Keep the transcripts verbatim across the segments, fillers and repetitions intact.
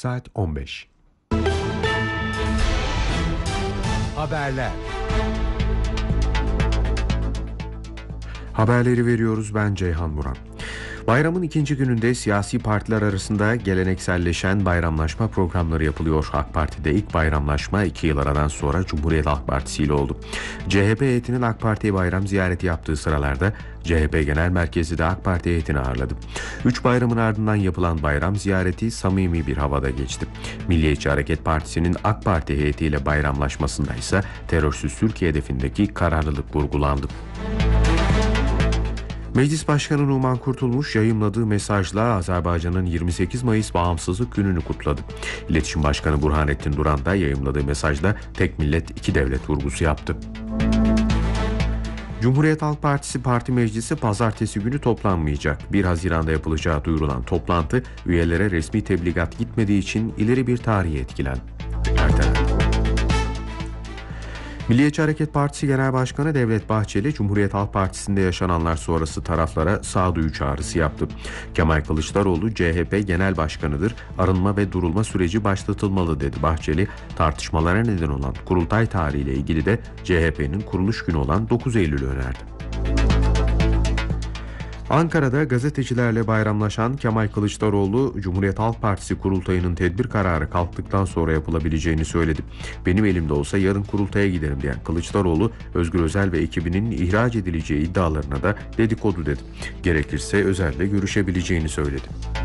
Saat on beş. Haberler. Haberleri veriyoruz, ben Ceyhan Buran. Bayramın ikinci gününde siyasi partiler arasında gelenekselleşen bayramlaşma programları yapılıyor. AK Parti'de ilk bayramlaşma iki yıl aradan sonra Cumhuriyet Halk Partisi ile oldu. C H P heyetinin AK Parti'ye bayram ziyareti yaptığı sıralarda C H P Genel Merkezi de AK Parti heyetini ağırladı. Üç bayramın ardından yapılan bayram ziyareti samimi bir havada geçti. Milliyetçi Hareket Partisi'nin AK Parti heyetiyle bayramlaşmasında ise terörsüz Türkiye hedefindeki kararlılık vurgulandı. Meclis Başkanı Numan Kurtulmuş yayımladığı mesajla Azerbaycan'ın yirmi sekiz Mayıs Bağımsızlık Günü'nü kutladı. İletişim Başkanı Burhanettin Duran da yayımladığı mesajda tek millet iki devlet vurgusu yaptı. Cumhuriyet Halk Partisi Parti Meclisi pazartesi günü toplanmayacak. bir Haziran'da yapılacağı duyurulan toplantı üyelere resmi tebligat gitmediği için ileri bir tarihe etkilen. Ertelendi. Milliyetçi Hareket Partisi Genel Başkanı Devlet Bahçeli, Cumhuriyet Halk Partisi'nde yaşananlar sonrası taraflara sağduyu çağrısı yaptı. Kemal Kılıçdaroğlu C H P Genel Başkanı'dır, arınma ve durulma süreci başlatılmalı dedi Bahçeli. Tartışmalara neden olan kurultay tarihiyle ilgili de C H P'nin kuruluş günü olan dokuz Eylül'ü önerdi. Ankara'da gazetecilerle bayramlaşan Kemal Kılıçdaroğlu, Cumhuriyet Halk Partisi kurultayının tedbir kararı kalktıktan sonra yapılabileceğini söyledi. Benim elimde olsa yarın kurultaya giderim diyen Kılıçdaroğlu, Özgür Özel ve ekibinin ihraç edileceği iddialarına da dedikodu dedi. Gerekirse Özel'le görüşebileceğini söyledi.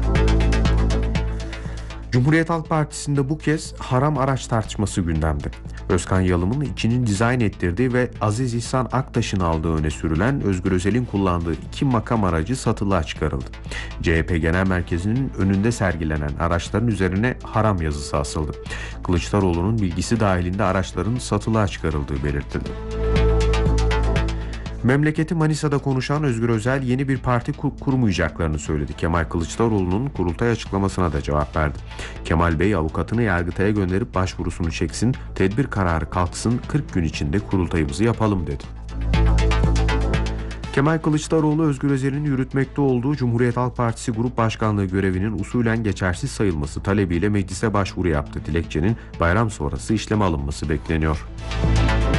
Cumhuriyet Halk Partisi'nde bu kez haram araç tartışması gündemde. Özkan Yalım'ın içinin dizayn ettirdiği ve Aziz İhsan Aktaş'ın aldığı öne sürülen Özgür Özel'in kullandığı iki makam aracı satılığa çıkarıldı. C H P Genel Merkezi'nin önünde sergilenen araçların üzerine haram yazısı asıldı. Kılıçdaroğlu'nun bilgisi dahilinde araçların satılığa çıkarıldığı belirtildi. Memleketi Manisa'da konuşan Özgür Özel yeni bir parti kur- kurmayacaklarını söyledi. Kemal Kılıçdaroğlu'nun kurultay açıklamasına da cevap verdi. Kemal Bey avukatını Yargıtay'a gönderip başvurusunu çeksin, tedbir kararı kalksın, kırk gün içinde kurultayımızı yapalım dedi. Kemal Kılıçdaroğlu, Özgür Özel'in yürütmekte olduğu Cumhuriyet Halk Partisi Grup Başkanlığı görevinin usulen geçersiz sayılması talebiyle meclise başvuru yaptı. Dilekçenin bayram sonrası işleme alınması bekleniyor.